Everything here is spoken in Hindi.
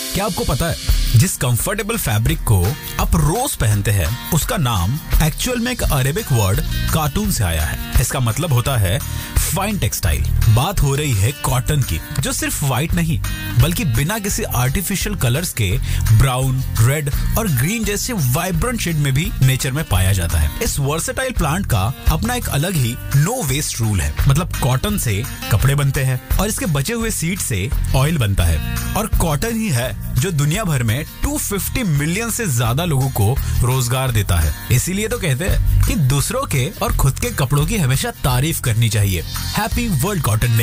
क्या आपको पता है जिस कंफर्टेबल फैब्रिक को आप रोज पहनते हैं उसका नाम एक्चुअल में एक अरेबिक वर्ड कार्टून से आया है। इसका मतलब होता है फाइन टेक्सटाइल। बात हो रही है कॉटन की, जो सिर्फ व्हाइट नहीं बल्कि बिना किसी आर्टिफिशियल कलर्स के ब्राउन, रेड और ग्रीन जैसे वाइब्रेंट शेड में भी नेचर में पाया जाता है। इस वर्सेटाइल प्लांट का अपना एक अलग ही नो वेस्ट रूल है। मतलब कॉटन से कपड़े बनते हैं और इसके बचे हुए सीड से ऑयल बनता है, और कॉटन ही है जो दुनिया भर में 250 मिलियन से ज्यादा लोगों को रोजगार देता है। इसीलिए तो कहते हैं कि दूसरों के और खुद के कपड़ों की हमेशा तारीफ करनी चाहिए। Happy world cotton day.